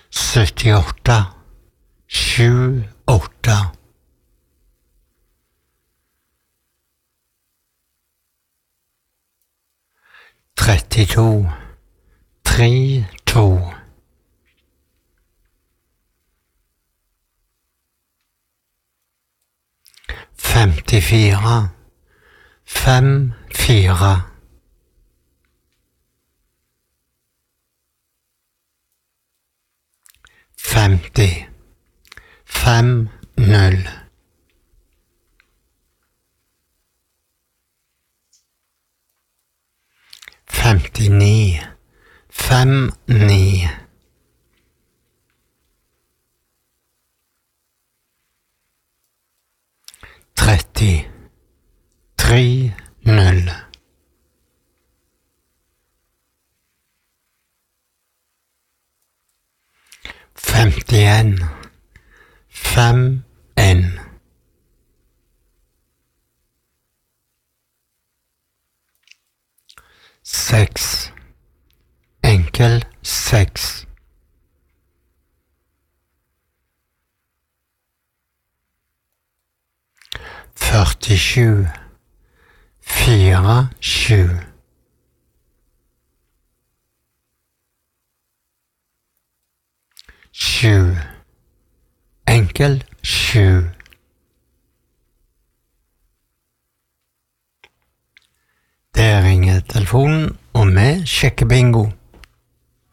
78 78 32 32 54 54 50 50 59 59 30 30 51 51 6 enkel 6 47 4 7 7 enkel 7 Der ringer telefonen, og vi sjekker bingo.